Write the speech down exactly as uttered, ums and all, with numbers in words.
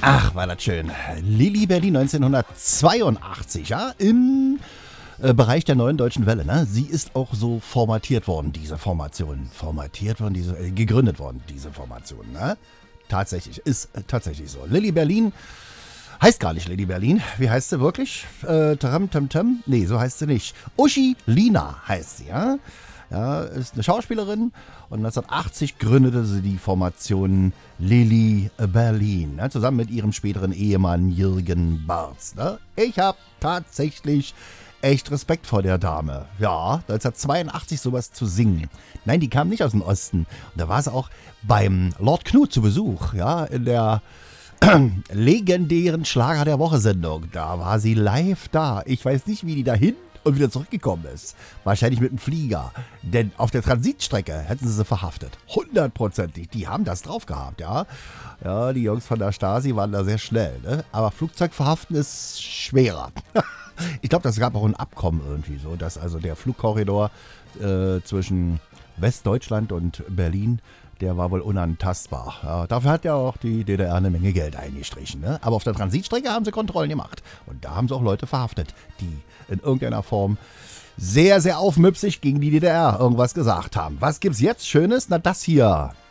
Ach, war das schön. Lilli Berlin neunzehnhundertzweiundachtzig, ja, im äh, Bereich der Neuen Deutschen Welle. Ne? Sie ist auch so formatiert worden, diese Formation. Formatiert worden, diese, äh, gegründet worden, diese Formation. Ne? Tatsächlich, ist äh, tatsächlich so. Lilli Berlin heißt gar nicht Lilli Berlin. Wie heißt sie wirklich? Äh, Taram Tam Tam? Nee, so heißt sie nicht. Uschi Lina heißt sie, ja. Ja, ist eine Schauspielerin und neunzehnhundertachtzig gründete sie die Formation Lilli Berlin, ne, zusammen mit ihrem späteren Ehemann Jürgen Barz. Ne. Ich habe tatsächlich echt Respekt vor der Dame. Ja, neunzehnhundertzweiundachtzig sowas zu singen. Nein, die kam nicht aus dem Osten. Und da war sie auch beim Lord Knut zu Besuch, ja, in der legendären Schlager der Woche-Sendung. Da war sie live da. Ich weiß nicht, wie die dahin und wieder zurückgekommen ist. Wahrscheinlich mit dem Flieger. Denn auf der Transitstrecke hätten sie sie verhaftet. Hundertprozentig. Die haben das drauf gehabt, ja. Ja, die Jungs von der Stasi waren da sehr schnell, ne? Aber Flugzeug verhaften ist schwerer. Ich glaube, das gab auch ein Abkommen irgendwie so, dass also der Flugkorridor äh, zwischen Westdeutschland und Berlin, der war wohl unantastbar. Ja, dafür hat ja auch die D D R eine Menge Geld eingestrichen. Ne? Aber auf der Transitstrecke haben sie Kontrollen gemacht. Und da haben sie auch Leute verhaftet, die in irgendeiner Form sehr, sehr aufmüpsig gegen die D D R irgendwas gesagt haben. Was gibt's jetzt Schönes? Na, das hier.